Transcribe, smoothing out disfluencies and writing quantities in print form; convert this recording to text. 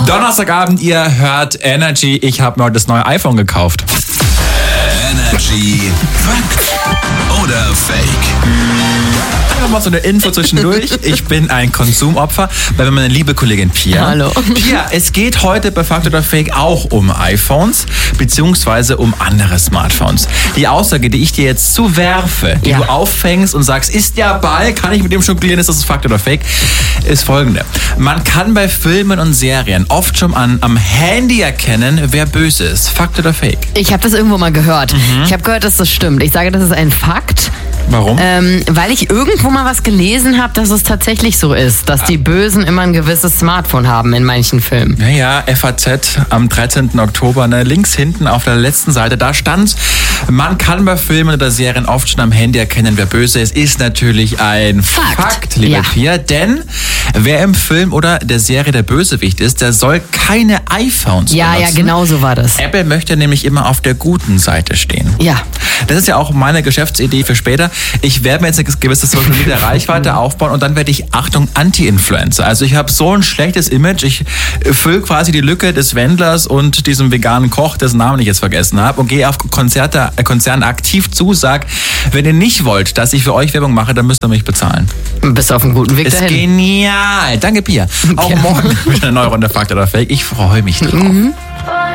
Donnerstagabend, ihr hört Energy. Ich habe mir heute das neue iPhone gekauft. Energy Fakt oder Fake? Einfach mal so eine Info zwischendurch. Ich bin ein Konsumopfer, weil meine liebe Kollegin Pia. Hallo. Pia, es geht heute bei Fakt oder Fake auch um iPhones, beziehungsweise um andere Smartphones. Die Aussage, die ich dir jetzt zuwerfe, die du auffängst und sagst, ist der Ball, kann ich mit dem jonglieren, ist das Fakt oder Fake, ist folgende. Man kann bei Filmen und Serien oft schon am Handy erkennen, wer böse ist. Fakt oder Fake? Ich habe das irgendwo mal gehört. Ich habe gehört, dass das stimmt. Ich sage, das ist ein Fakt. Warum? Weil ich irgendwo mal was gelesen habe, dass es tatsächlich so ist, dass die Bösen immer ein gewisses Smartphone haben in manchen Filmen. Ja, FAZ am 13. Oktober, links hinten auf der letzten Seite, da stand, man kann bei Filmen oder Serien oft schon am Handy erkennen, wer böse ist. Ist natürlich ein Fakt, liebe Pia, denn wer im Film oder der Serie der Bösewicht ist, der soll keine iPhones benutzen. Ja, genau so war das. Apple möchte nämlich immer auf der guten Seite stehen. Ja. Das ist ja auch meine Geschäftsidee für später. Ich werde mir jetzt eine gewisse Social Media Reichweite aufbauen und dann werde ich, Achtung, Anti-Influencer. Also ich habe so ein schlechtes Image. Ich fülle quasi die Lücke des Wendlers und diesem veganen Koch, dessen Namen ich jetzt vergessen habe, und gehe auf Konzernen aktiv zu, sag, wenn ihr nicht wollt, dass ich für euch Werbung mache, dann müsst ihr mich bezahlen. Bist auf einem guten Weg ist dahin. Genial. Danke, Pia. Auch morgen wieder eine neue Runde Fakt oder Fake. Ich freue mich drauf.